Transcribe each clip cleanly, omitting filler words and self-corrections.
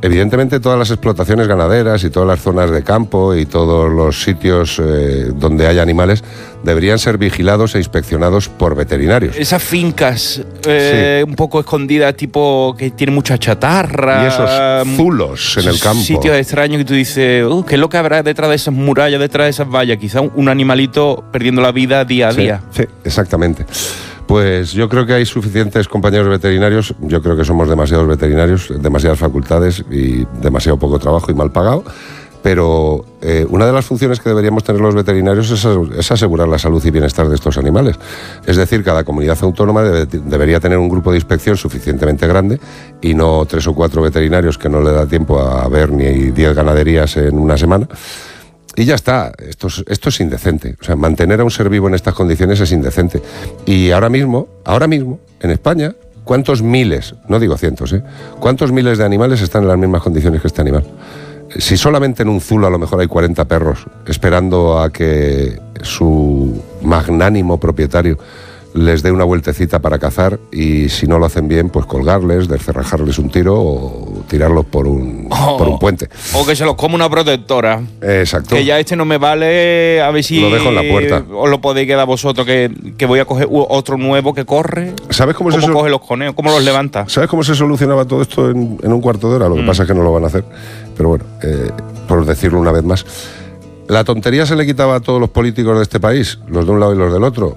Evidentemente todas las explotaciones ganaderas y todas las zonas de campo y todos los sitios donde hay animales deberían ser vigilados e inspeccionados por veterinarios. Esas fincas un poco escondidas, tipo que tienen mucha chatarra. Y esos zulos en el campo. Sitios extraños que tú dices, ¿qué es lo que habrá detrás de esas murallas, detrás de esas vallas? Quizá un animalito perdiendo la vida día a día. Sí, exactamente. Pues yo creo que hay suficientes compañeros veterinarios, yo creo que somos demasiados veterinarios, demasiadas facultades y demasiado poco trabajo y mal pagado, pero una de las funciones que deberíamos tener los veterinarios es asegurar la salud y bienestar de estos animales. Es decir, cada comunidad autónoma debería tener un grupo de inspección suficientemente grande y no 3 o 4 veterinarios que no le da tiempo a ver ni 10 ganaderías en una semana. Y ya está, esto es indecente. O sea, mantener a un ser vivo en estas condiciones es indecente. Y ahora mismo, en España, ¿cuántos miles, no digo cientos, cuántos miles de animales están en las mismas condiciones que este animal? Si solamente en un zulo a lo mejor hay 40 perros esperando a que su magnánimo propietario les dé una vueltecita para cazar y si no lo hacen bien, pues colgarles, descerrajarles un tiro o tirarlos por un puente. O que se los come una protectora. Exacto. Que ya no me vale, a ver si... Lo dejo en la puerta. Os lo podéis quedar vosotros, que voy a coger otro nuevo que corre. ¿Sabes cómo coge los conejos? ¿Cómo los levanta? ¿Sabes cómo se solucionaba todo esto en un cuarto de hora? Lo que pasa es que no lo van a hacer. Pero bueno, por decirlo una vez más. La tontería se le quitaba a todos los políticos de este país, los de un lado y los del otro.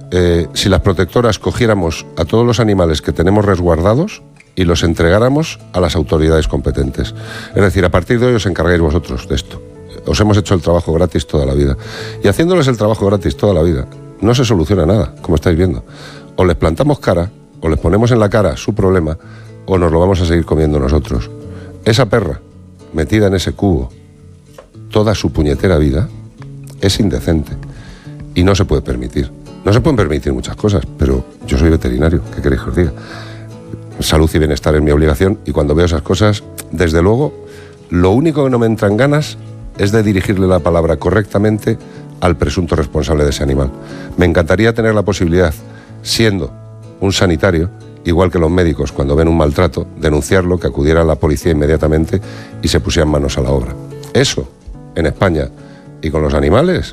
Si las protectoras cogiéramos a todos los animales que tenemos resguardados y los entregáramos a las autoridades competentes. Es decir, a partir de hoy os encargáis vosotros de esto. Os hemos hecho el trabajo gratis toda la vida. Y haciéndoles el trabajo gratis toda la vida, no se soluciona nada, como estáis viendo. O les plantamos cara, o les ponemos en la cara su problema, o nos lo vamos a seguir comiendo nosotros. Esa perra, metida en ese cubo toda su puñetera vida, es indecente. Y no se puede permitir. No se pueden permitir muchas cosas, pero yo soy veterinario, ¿qué queréis que os diga? Salud y bienestar es mi obligación y cuando veo esas cosas, desde luego, lo único que no me entran ganas es de dirigirle la palabra correctamente al presunto responsable de ese animal. Me encantaría tener la posibilidad, siendo un sanitario, igual que los médicos cuando ven un maltrato, denunciarlo, que acudiera a la policía inmediatamente y se pusieran manos a la obra. Eso, en España, y con los animales,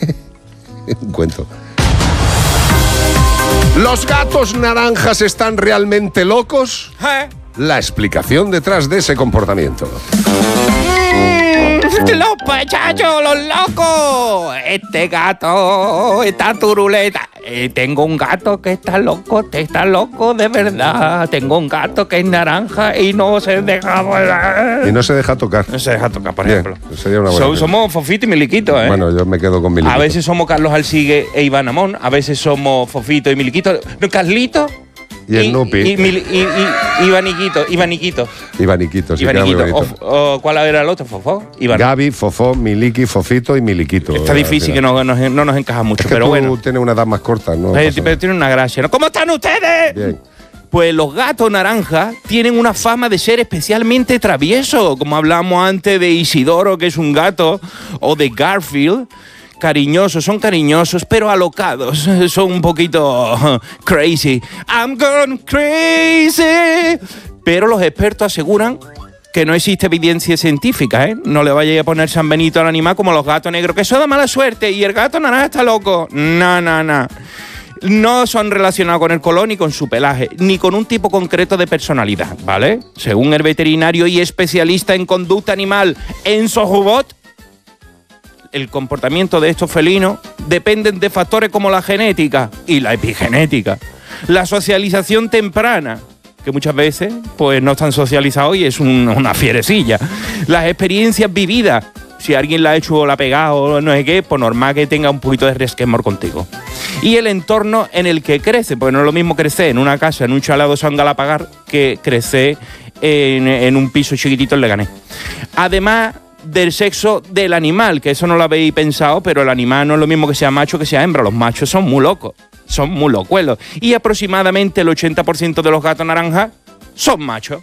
un cuento. ¿Los gatos naranjas están realmente locos? La explicación detrás de ese comportamiento. ¡Los pechachos, los locos! Este gato está turuleta. Tengo un gato que está loco de verdad. Tengo un gato que es naranja y no se deja... Y no se deja tocar. No se deja tocar, por Bien, ejemplo. Sería una buena Somos Fofito y Miliquito, ¿eh? Bueno, yo me quedo con Miliquito. A veces somos Carlos Alsigue e Iván Amón. A veces somos Fofito y Miliquito. No, Carlito... Y el Nupi. Ivaniquito. Ivaniquito, sí, queda muy bonito. ¿Cuál era el otro? ¿Fofó? Gaby, Fofó, Miliki, Fofito y Miliquito. Está difícil que no nos encaja mucho, es que pero tú bueno. Tienes una edad más corta, ¿no? Pero tiene una gracia, ¿no? ¿Cómo están ustedes? Bien. Pues los gatos naranjas tienen una fama de ser especialmente traviesos, como hablamos antes de Isidoro, que es un gato, o de Garfield. Son cariñosos, pero alocados. Son un poquito crazy. I'm gone crazy. Pero los expertos aseguran que no existe evidencia científica, ¿eh? No le vayáis a poner San Benito al animal como los gatos negros, que eso da mala suerte y el gato naranja está loco. No. No son relacionados con el color ni con su pelaje, ni con un tipo concreto de personalidad, ¿vale? Según el veterinario y especialista en conducta animal Enzo Jubot, el comportamiento de estos felinos dependen de factores como la genética y la epigenética, la socialización temprana, que muchas veces pues no están socializados y es una fierecilla, las experiencias vividas, si alguien la ha hecho o la ha pegado o no sé qué, pues normal que tenga un poquito de resquemor contigo, y el entorno en el que crece, porque no es lo mismo crecer en una casa, en un chalet de San Galapagar, que crecer en un piso chiquitito en Leganés. Además del sexo del animal, que eso no lo habéis pensado, pero el animal no es lo mismo que sea macho que sea hembra. Los machos son muy locos, son muy locuelos. Y aproximadamente el 80% de los gatos naranjas son machos,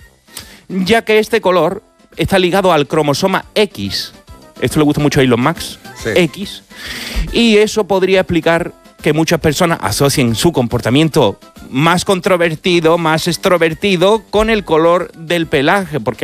ya que este color está ligado al cromosoma X. Esto le gusta mucho a Elon Musk, sí. X. Y eso podría explicar que muchas personas asocien su comportamiento más controvertido, más extrovertido, con el color del pelaje, porque